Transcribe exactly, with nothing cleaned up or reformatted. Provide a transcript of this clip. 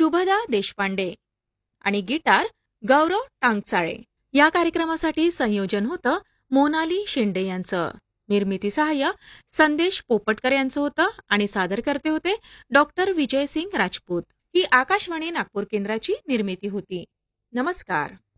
शुभदा देशपांडे आणि गिटार गौरव टांगचाळे. या कार्यक्रमासाठी संयोजन होतं मोनाली शिंदे यांचं. निर्मिती सहाय्य संदेश पोपटकर यांचं होतं आणि सादर करते होते डॉक्टर विजयसिंग राजपूत. ही आकाशवाणी नागपूर केंद्राची निर्मिती होती. नमस्कार.